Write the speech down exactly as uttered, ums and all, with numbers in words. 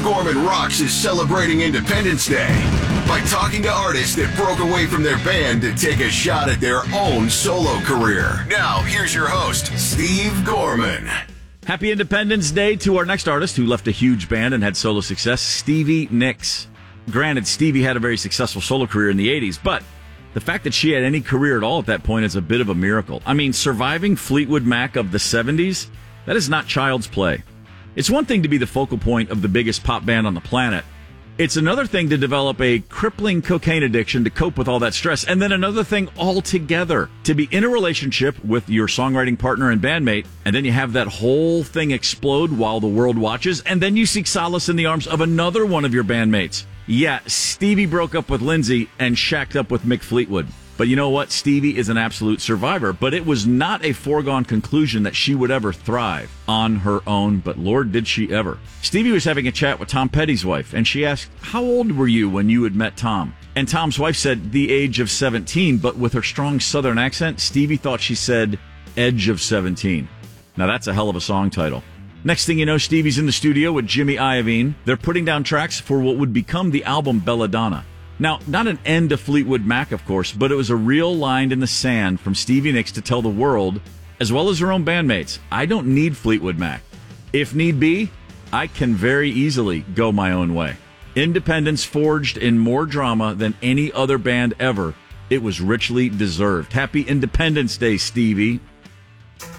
Gorman Rocks is celebrating Independence Day by talking to artists that broke away from their band to take a shot at their own solo career. Now, here's your host, Steve Gorman. Happy Independence Day to our next artist who left a huge band and had solo success, Stevie Nicks. Granted, Stevie had a very successful solo career in the eighties, but the fact that she had any career at all at that point is a bit of a miracle. I mean, surviving Fleetwood Mac of the seventies, that is not child's play. It's one thing to be the focal point of the biggest pop band on the planet. It's another thing to develop a crippling cocaine addiction to cope with all that stress, and then another thing altogether to be in a relationship with your songwriting partner and bandmate, and then you have that whole thing explode while the world watches, and then you seek solace in the arms of another one of your bandmates. Yeah, Stevie broke up with Lindsay and shacked up with Mick Fleetwood. But you know what? Stevie is an absolute survivor, but it was not a foregone conclusion that she would ever thrive on her own, but Lord, did she ever. Stevie was having a chat with Tom Petty's wife, and she asked, how old were you when you had met Tom? And Tom's wife said the age of seventeen, but with her strong southern accent, Stevie thought she said edge of seventeen. Now that's a hell of a song title. Next thing you know, Stevie's in the studio with Jimmy Iovine. They're putting down tracks for what would become the album Belladonna. Now, not an end to Fleetwood Mac, of course, but it was a real line in the sand from Stevie Nicks to tell the world, as well as her own bandmates, I don't need Fleetwood Mac. If need be, I can very easily go my own way. Independence forged in more drama than any other band ever. It was richly deserved. Happy Independence Day, Stevie.